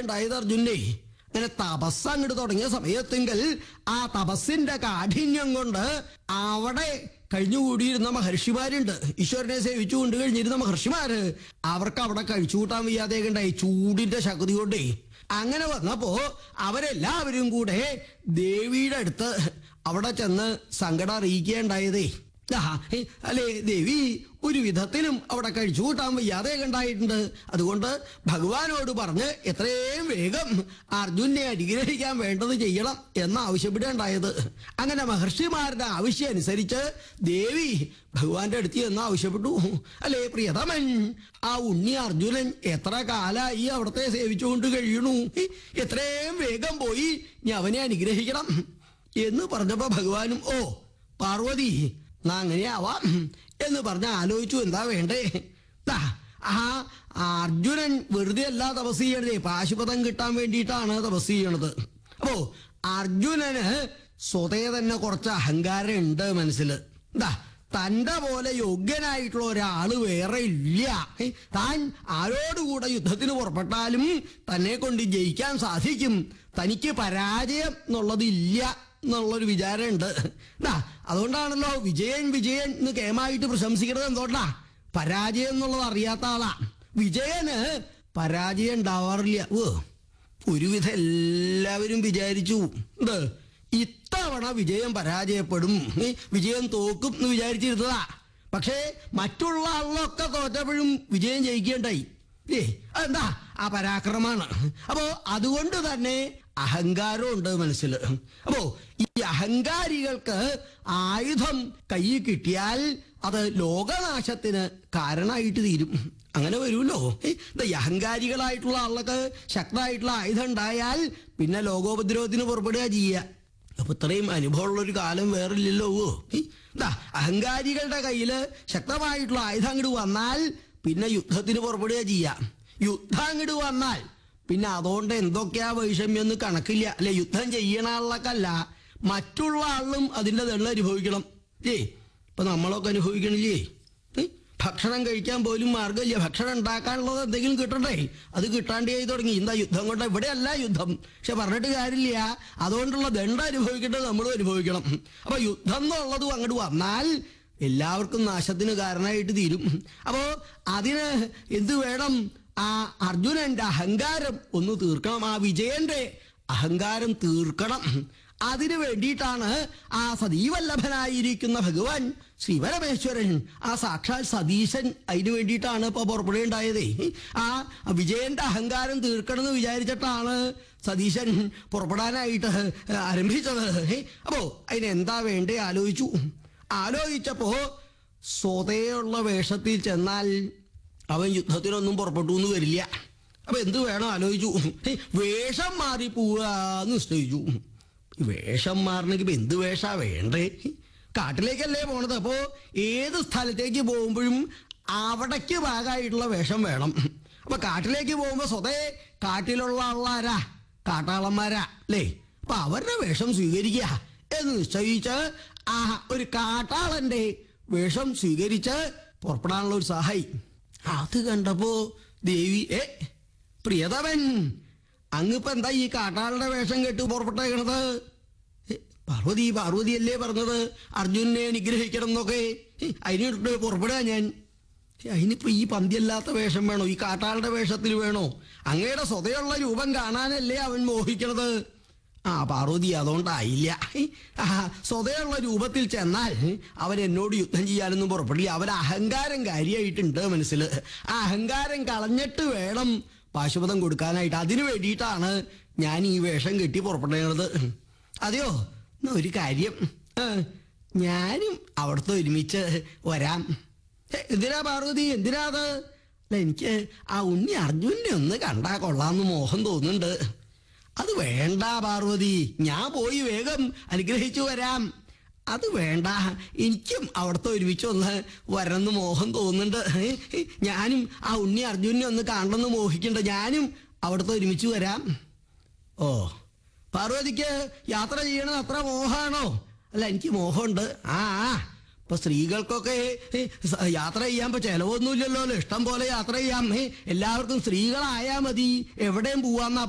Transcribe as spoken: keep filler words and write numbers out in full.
ഉണ്ടായത് അർജുനെ. അങ്ങനെ തപസ് അങ്ങോട്ട് തുടങ്ങിയ സമയത്തെങ്കിൽ ആ തപസ്സിന്റെ കാഠിന്യം കൊണ്ട് അവിടെ കഴിഞ്ഞുകൂടിയിരുന്ന മഹർഷിമാരുണ്ട്, ഈശ്വരനെ സേവിച്ചു കൊണ്ട് കഴിഞ്ഞിരുന്ന മഹർഷിമാര്, അവർക്ക് അവിടെ കഴിച്ചു കൂട്ടാൻ വയ്യാതെ ഉണ്ടായി ചൂടിന്റെ ശക്തി കൊണ്ടേ. അങ്ങനെ വന്നപ്പോ അവരെല്ലാവരും കൂടെ ദേവിയുടെ അടുത്ത് അവിടെ ചെന്ന് സങ്കടം അറിയിക്കുകയുണ്ടായതേ. അല്ലേ ദേവി, ഒരു വിധത്തിലും അവിടെ കഴിച്ചു കൂട്ടാൻ വയ്യാതെ ഉണ്ടായിട്ടുണ്ട്. അതുകൊണ്ട് ഭഗവാനോട് പറഞ്ഞ് എത്രയും വേഗം അർജുനെ അനുഗ്രഹിക്കാൻ വേണ്ടത് ചെയ്യണം എന്ന് ആവശ്യപ്പെടുകയുണ്ടായത്. അങ്ങനെ മഹർഷിമാരുടെ ആവശ്യം അനുസരിച്ച് ദേവി ഭഗവാന്റെ അടുത്ത് എന്ന് ആവശ്യപ്പെട്ടു. അല്ലേ പ്രിയതമൻ, ആ ഉണ്ണി അർജുനൻ എത്ര കാലായി അവിടത്തെ സേവിച്ചുകൊണ്ട് കഴിയണു, എത്രയും വേഗം പോയി ഞാൻ അവനെ അനുഗ്രഹിക്കണം എന്ന് പറഞ്ഞപ്പോ ഭഗവാനും ഓ പാർവതി നാ അങ്ങനെയാവാം എന്ന് പറഞ്ഞ ആലോചിച്ചു എന്താ വേണ്ടേ. ആ അർജുനൻ വെറുതെ അല്ല തപസ് ചെയ്യണതേ, പാശുപതം കിട്ടാൻ വേണ്ടിയിട്ടാണ് തപസ് ചെയ്യണത്. അപ്പോ അർജുനന് സ്വതേ തന്നെ കുറച്ച് അഹങ്കാരം ഉണ്ട് മനസ്സിൽ. എന്താ, തന്റെ പോലെ യോഗ്യനായിട്ടുള്ള ഒരാള് വേറെ ഇല്ല. താൻ ആരോടുകൂടെ യുദ്ധത്തിന് പുറപ്പെട്ടാലും തന്നെ കൊണ്ട് ജയിക്കാൻ സാധിക്കും, തനിക്ക് പരാജയം എന്നുള്ളതില്ല എന്നുള്ളൊരു വിചാരമുണ്ട്. എന്താ, അതുകൊണ്ടാണല്ലോ വിജയൻ വിജയൻ എന്ന് കേമായിട്ട് പ്രശംസിക്കുന്നത്. എന്തുകൊണ്ടാ? പരാജയം എന്നുള്ളത് അറിയാത്ത ആളാ. വിജയന് പരാജയം ഉണ്ടാവാറില്ല. ഓ ഒരുവിധം എല്ലാവരും വിചാരിച്ചു എന്ത് ഇത്തവണ വിജയം പരാജയപ്പെടും, വിജയം തോക്കും എന്ന് വിചാരിച്ചിരുന്നതാ. പക്ഷേ മറ്റുള്ള ആളിലൊക്കെ തോറ്റപ്പോഴും വിജയം ജയിക്കേണ്ടായി. ഏ അതെന്താ? ആ പരാക്രമാണ്. അപ്പോ അതുകൊണ്ട് തന്നെ അഹങ്കാരം ഉണ്ട് മനസ്സിൽ. അപ്പോ ഈ അഹങ്കാരികൾക്ക് ആയുധം കയ്യിൽ കിട്ടിയാൽ അത് ലോകനാശത്തിന് കാരണമായിട്ട് തീരും. അങ്ങനെ വരുമല്ലോ. ഈ അഹങ്കാരികളായിട്ടുള്ള ആളുകൾക്ക് ശക്തമായിട്ടുള്ള ആയുധം ഉണ്ടായാൽ പിന്നെ ലോകോപദ്രവത്തിന് പുറപ്പെടുക ചെയ്യുക. അപ്പൊ ഇത്രയും അനുഭവമുള്ളൊരു കാലം വേറില്ലല്ലോ. എന്താ, അഹങ്കാരികളുടെ കയ്യിൽ ശക്തമായിട്ടുള്ള ആയുധം അങ്ങോട്ട് വന്നാൽ പിന്നെ യുദ്ധത്തിന് പുറപ്പെടുക ചെയ്യാം. യുദ്ധം അങ്ങോട്ട് വന്നാൽ പിന്നെ അതുകൊണ്ട് എന്തൊക്കെയാ വൈഷമ്യം എന്ന് കണക്കില്ല. അല്ലെ, യുദ്ധം ചെയ്യണ ആളൊക്കെയല്ല മറ്റുള്ള ആളും അതിൻ്റെ ദണ്ണം അനുഭവിക്കണം. ഏ ഇപ്പൊ നമ്മളൊക്കെ അനുഭവിക്കണില്ലേ? ഭക്ഷണം കഴിക്കാൻ പോലും മാർഗമില്ല, ഭക്ഷണം ഉണ്ടാക്കാനുള്ളത് എന്തെങ്കിലും കിട്ടണ്ടേ, അത് കിട്ടാണ്ടേ ആയി തുടങ്ങി. എന്താ യുദ്ധം കൊണ്ട്? ഇവിടെയല്ല യുദ്ധം, പക്ഷെ പറഞ്ഞിട്ട് കാര്യമില്ല, അതുകൊണ്ടുള്ള ദണ്ഡം അനുഭവിക്കേണ്ടത് നമ്മളും അനുഭവിക്കണം. അപ്പൊ യുദ്ധം എന്നുള്ളതും അങ്ങോട്ട് വന്നാൽ എല്ലാവർക്കും നാശത്തിന് കാരണമായിട്ട് തീരും. അപ്പോ അതിന് എന്ത് വേണം? ആ അർജുനന്റെ അഹങ്കാരം ഒന്ന് തീർക്കണം, ആ വിജയന്റെ അഹങ്കാരം തീർക്കണം. അതിനു വേണ്ടിയിട്ടാണ് ആ സതീവല്ലഭനായിരിക്കുന്ന ഭഗവാൻ ശ്രീപരമേശ്വരൻ, ആ സാക്ഷാൽ സതീശൻ, അതിനു വേണ്ടിയിട്ടാണ് ഇപ്പൊ പുറപ്പെടുകയുണ്ടായതേ. ആ വിജയന്റെ അഹങ്കാരം തീർക്കണം എന്ന് വിചാരിച്ചിട്ടാണ് സതീശൻ പുറപ്പെടാനായിട്ട് ആരംഭിച്ചത്. അപ്പോ അതിനെന്താ വേണ്ടേ ആലോചിച്ചു. ആലോചിച്ചപ്പോ സ്വതയുള്ള വേഷത്തിൽ ചെന്നാൽ അവൻ യുദ്ധത്തിനൊന്നും പുറപ്പെട്ടു എന്ന് വരില്ല. അപ്പൊ എന്ത് വേണം ആലോചിച്ചു. വേഷം മാറി പോവാന്ന് നിശ്ചയിച്ചു. വേഷം മാറണമെങ്കിൽ ഇപ്പൊ എന്ത് വേഷാ വേണ്ടേ? കാട്ടിലേക്കല്ലേ പോണത്. അപ്പോ ഏത് സ്ഥലത്തേക്ക് പോകുമ്പോഴും അവിടേക്ക് ഭാഗമായിട്ടുള്ള വേഷം വേണം. അപ്പൊ കാട്ടിലേക്ക് പോകുമ്പോ സ്വതേ കാട്ടിലുള്ള ആളാരാ? കാട്ടാളന്മാരാ അല്ലേ? അപ്പൊ അവരുടെ വേഷം സ്വീകരിക്കുക എന്ന് നിശ്ചയിച്ച് ആ ഒരു കാട്ടാളന്റെ വേഷം സ്വീകരിച്ച് പുറപ്പെടാനുള്ള ഒരു സഹായി. അത് കണ്ടപ്പോ ദേവി ഏ പ്രിയതമൻ, അങ്ങിപ്പോ എന്താ ഈ കാട്ടാളുടെ വേഷം കെട്ട് പുറപ്പെട്ടേക്കണത്? പാർവതി പാർവതിയല്ലേ പറഞ്ഞത് അർജുനെ അനുഗ്രഹിക്കണം എന്നൊക്കെ, അതിനിട്ട് പുറപ്പെടുക ഞാൻ. അതിനിപ്പോ ഈ പന്തിയല്ലാത്ത വേഷം വേണോ? ഈ കാട്ടാളുടെ വേഷത്തിൽ വേണോ? അങ്ങയുടെ സ്വതയുള്ള രൂപം കാണാനല്ലേ അവൻ മോഹിക്കണത്. ആ പാർവതി അതുകൊണ്ടായില്ല. ആ സ്വതയുള്ള രൂപത്തിൽ ചെന്നാൽ അവൻ എന്നോട് യുദ്ധം ചെയ്യാനൊന്നും പുറപ്പെടില്ല. അവൻ അഹങ്കാരം കാര്യമായിട്ടുണ്ട് മനസ്സിൽ. ആ അഹങ്കാരം കളഞ്ഞിട്ട് വേണം പാശുപതം കൊടുക്കാനായിട്ട്. അതിനു വേണ്ടിയിട്ടാണ് ഞാൻ ഈ വേഷം കെട്ടി പുറപ്പെടുന്നത്. അതെയോ? ഒരു കാര്യം, ഞാനും അവിടുത്തെ ഒരുമിച്ച് വരാം. എന്തിനാ പാർവതി, എന്തിനാ അത്? അല്ല, എനിക്ക് ആ ഉണ്ണി അർജുനെ ഒന്ന് കണ്ടാ കൊള്ളാമെന്ന് മോഹം തോന്നുന്നുണ്ട്. അത് വേണ്ട പാർവതി, ഞാൻ പോയി വേഗം അനുഗ്രഹിച്ചു വരാം. അത് വേണ്ട, എനിക്കും അവിടുത്തെ ഒരുമിച്ച് ഒന്ന് വരണമെന്ന് മോഹം തോന്നുന്നുണ്ട്. ഞാനും ആ ഉണ്ണി അർജുനെ ഒന്ന് കാണണമെന്ന് മോഹിക്കണ്ട, ഞാനും അവിടുത്തെ ഒരുമിച്ച് വരാം. ഓ, പാർവതിക്ക് യാത്ര ചെയ്യണത് അത്ര മോഹമാണോ? അല്ല, എനിക്ക് മോഹമുണ്ട്. ആ ഇപ്പൊ സ്ത്രീകൾക്കൊക്കെ യാത്ര ചെയ്യാൻ ഇപ്പൊ ചെലവൊന്നുമില്ലല്ലോ, ഇഷ്ടം പോലെ യാത്ര ചെയ്യാം. എല്ലാവർക്കും സ്ത്രീകളായാ മതി, എവിടെയും പോവാന്നാ